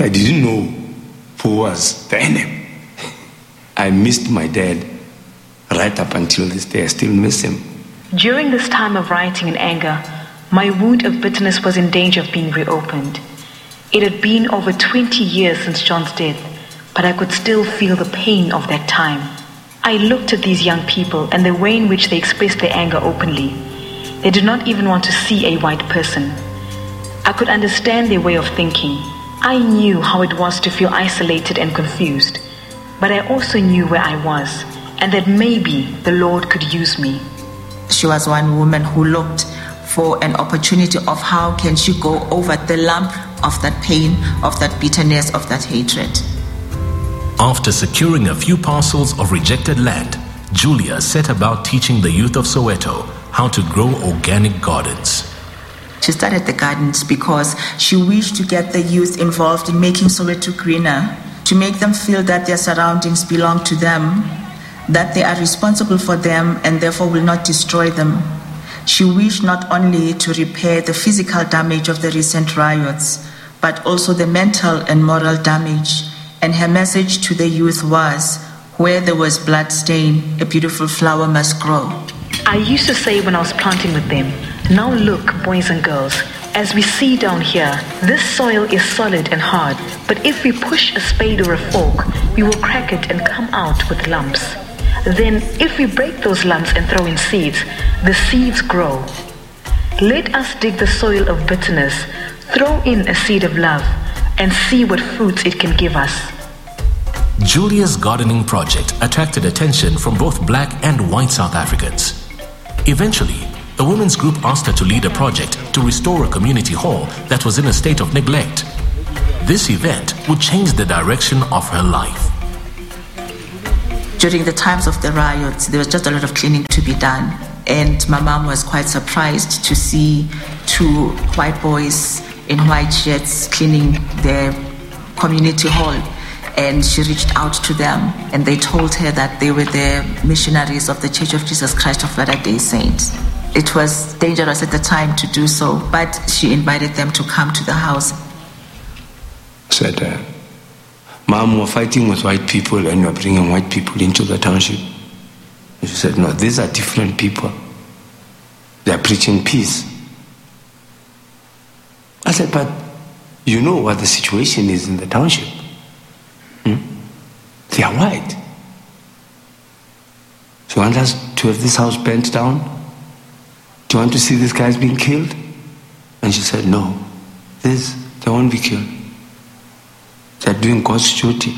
But I didn't know who was the enemy. I missed my dad right up until this day. I still miss him. During this time of rioting and anger, my wound of bitterness was in danger of being reopened. It had been over 20 years since John's death, but I could still feel the pain of that time. I looked at these young people and the way in which they expressed their anger openly. They did not even want to see a white person. I could understand their way of thinking. I knew how it was to feel isolated and confused, but I also knew where I was and that maybe the Lord could use me. She was one woman who looked for an opportunity of how can she go over the lump of that pain, of that bitterness, of that hatred. After securing a few parcels of rejected land, Julia set about teaching the youth of Soweto how to grow organic gardens. She started the gardens because she wished to get the youth involved in making Soweto greener, to make them feel that their surroundings belong to them, that they are responsible for them and therefore will not destroy them. She wished not only to repair the physical damage of the recent riots, but also the mental and moral damage. And her message to the youth was, where there was blood stain, a beautiful flower must grow. I used to say when I was planting with them, now look, boys and girls, as we see down here, this soil is solid and hard, but if we push a spade or a fork, we will crack it and come out with lumps. Then, if we break those lumps and throw in seeds, the seeds grow. Let us dig the soil of bitterness, throw in a seed of love, and see what fruits it can give us. Julia's gardening project attracted attention from both black and white South Africans. Eventually, a women's group asked her to lead a project to restore a community hall that was in a state of neglect. This event would change the direction of her life. During the times of the riots, there was just a lot of cleaning to be done. And my mom was quite surprised to see two white boys in white shirts cleaning their community hall. And she reached out to them and they told her that they were the missionaries of the Church of Jesus Christ of Latter-day Saints. It was dangerous at the time to do so, but she invited them to come to the house. Said, Mom, we're fighting with white people and we're bringing white people into the township. And she said, no, these are different people. They are preaching peace. I said, but you know what the situation is in the township. They are white. So you want us to have this house burnt down? Do you want to see these guys being killed? And she said, no, they won't be killed. They're doing God's duty.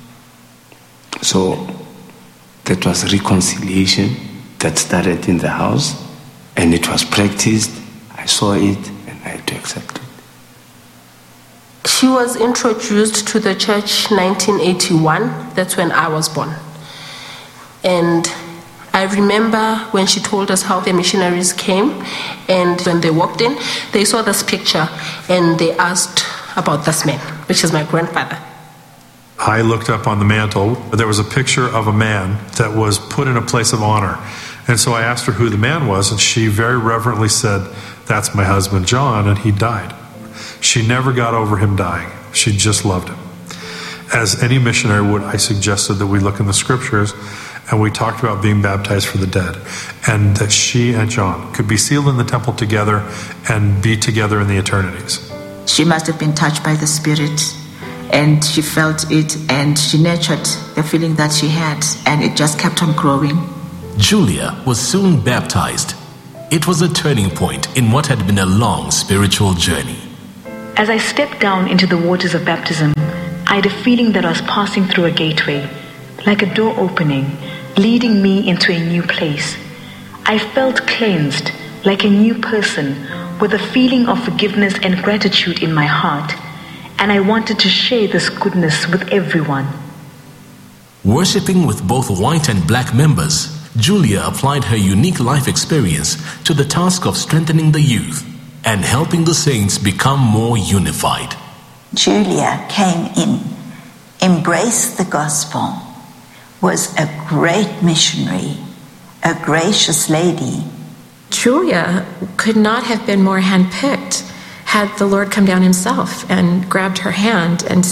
So that was reconciliation that started in the house, and it was practiced. I saw it and I had to accept it. She was introduced to the church 1981. That's when I was born. And I remember when she told us how the missionaries came, and when they walked in, they saw this picture and they asked about this man, which is my grandfather. I looked up on the mantle. There was a picture of a man that was put in a place of honor. And so I asked her who the man was, and she very reverently said, that's my husband John, and he died. She never got over him dying. She just loved him. As any missionary would, I suggested that we look in the scriptures, and we talked about being baptized for the dead, and that she and John could be sealed in the temple together and be together in the eternities. She must have been touched by the Spirit, and she felt it, and she nurtured the feeling that she had, and it just kept on growing. Julia was soon baptized. It was a turning point in what had been a long spiritual journey. As I stepped down into the waters of baptism, I had a feeling that I was passing through a gateway, like a door opening, leading me into a new place. I felt cleansed, like a new person, with a feeling of forgiveness and gratitude in my heart, and I wanted to share this goodness with everyone. Worshipping with both white and black members, Julia applied her unique life experience to the task of strengthening the youth and helping the saints become more unified. Julia came in, embraced the gospel, was a great missionary, a gracious lady. Julia could not have been more handpicked had the Lord come down himself and grabbed her hand and